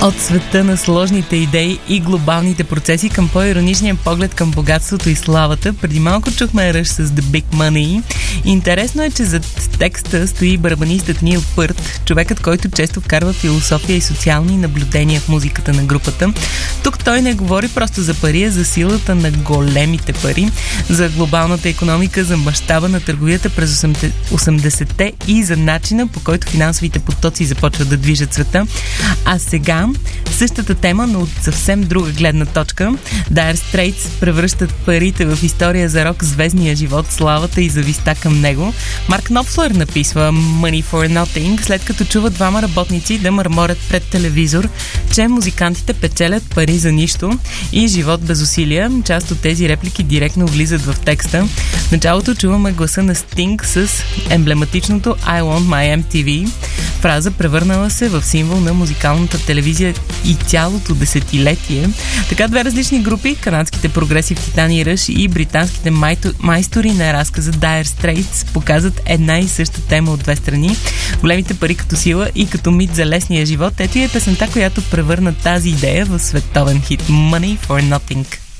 От света на сложните идеи и глобалните процеси към по-ироничния поглед към богатството и славата. Преди малко чухме Rush с The Big Money. Интересно е, че зад текста стои барабанистът Нил Пърт, човекът, който често вкарва философия и социални наблюдения в музиката на групата. Тук той не говори просто за пари, а за силата на големите пари, за глобалната икономика, за мащаба на търговията през 80-те и за начина, по който финансовите потоци започват да движат света. А сега същата тема, но от съвсем друга гледна точка. Dire Straits превръщат парите в история за рок, звездния живот, славата и зависта към него. Марк Knopfler написва Money for Nothing, след като чува двама работници да мърморят пред телевизор, че музикантите печелят пари за нищо и живот без усилия. Част от тези реплики директно влизат в текста. В началото чуваме гласа на Sting с емблематичното I want my MTV, фраза превърнала се в символ на музикалната телевизия и цялото десетилетие. Така две различни групи, канадските прогресив Титани Ръш и британските майстори на разказа Dire Straits, показват една и съща тема от две страни. Големите пари като сила и като мит за лесния живот. Ето и е песента, която превърна тази идея в световен хит. Money for Nothing.